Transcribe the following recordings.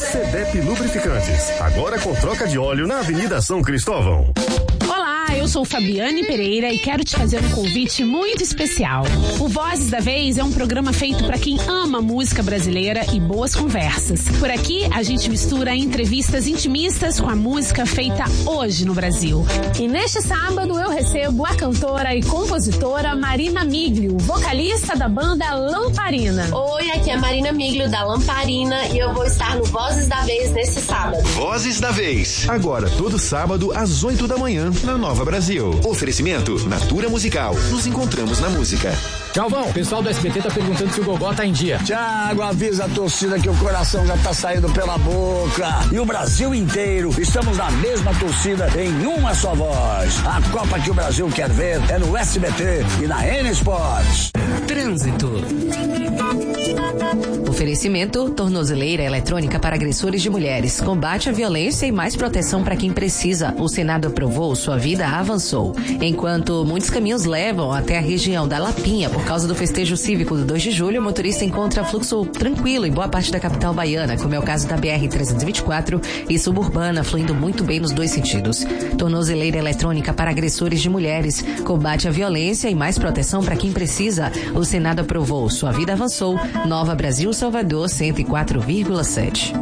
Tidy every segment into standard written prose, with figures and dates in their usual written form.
CDEP Lubrificantes, agora com troca de óleo na Avenida São Cristóvão. Olá, eu sou Fabiane Pereira e quero te fazer um convite muito especial. O Vozes da Vez é um programa feito para quem ama música brasileira e boas conversas. Por aqui, a gente mistura entrevistas intimistas com a música feita hoje no Brasil. E neste sábado eu recebo a cantora e compositora Marina Miglio, vocalista da banda Lamparina. Oi, aqui é a Marina Miglio da Lamparina e eu vou estar no Vozes da Vez nesse sábado. Vozes da Vez. Agora, todo sábado às 8 da manhã, na Nova Brasil. Oferecimento Natura Musical. Nos encontramos na música. Galvão, o pessoal do SBT tá perguntando se o Gogó tá em dia. Thiago, avisa a torcida que o coração já tá saindo pela boca. E o Brasil inteiro, estamos na mesma torcida em uma só voz. A Copa que o Brasil quer ver é no SBT e na N Sports. Trânsito. Oferecimento: tornozeleira eletrônica para agressores de mulheres. Combate à violência e mais proteção para quem precisa. O Senado aprovou, sua vida avançou. Enquanto muitos caminhos levam até a região da Lapinha por causa do festejo cívico do 2 de julho, o motorista encontra fluxo tranquilo em boa parte da capital baiana, como é o caso da BR-324 e suburbana, fluindo muito bem nos dois sentidos. Tornozeleira eletrônica para agressores de mulheres. Combate à violência e mais proteção para quem precisa. O Senado aprovou, sua vida avançou. Nova Brasil, Salvador, 104,7.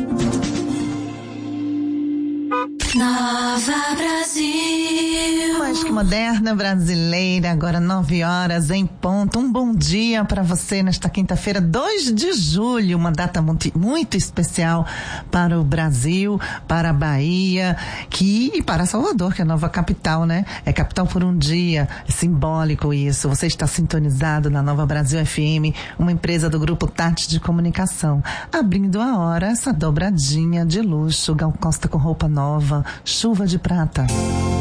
Nova Brasil. Mais que moderna brasileira, agora 9 horas em ponto. Um bom dia para você nesta quinta-feira, 2 de julho, uma data muito especial para o Brasil, para a Bahia, e para Salvador, que é a nova capital, né? É capital por um dia, é simbólico isso. Você está sintonizado na Nova Brasil FM, uma empresa do Grupo Tati de Comunicação. Abrindo a hora, essa dobradinha de luxo, Gal Costa com roupa nova, chuva de prata.